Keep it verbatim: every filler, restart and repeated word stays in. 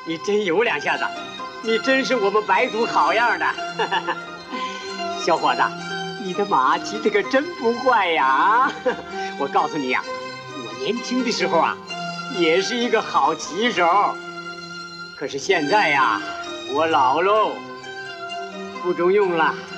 你真有两下子，你真是我们白族好样的。小伙子，你的马骑得可真不坏呀！我告诉你呀、啊，我年轻的时候啊，也是一个好骑手。可是现在呀，我老喽，不中用了。